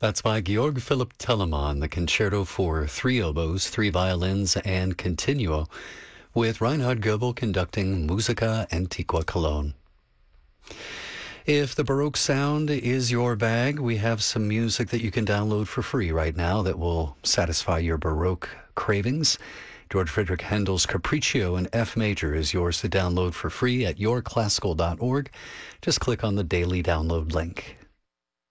That's by Georg Philipp Telemann, the Concerto for three oboes, three violins, and continuo, with Reinhard Goebel conducting Musica Antiqua Cologne. If the Baroque sound is your bag, we have some music that you can download for free right now that will satisfy your Baroque cravings. George Friedrich Handel's Capriccio in F major is yours to download for free at yourclassical.org. Just click on the daily download link.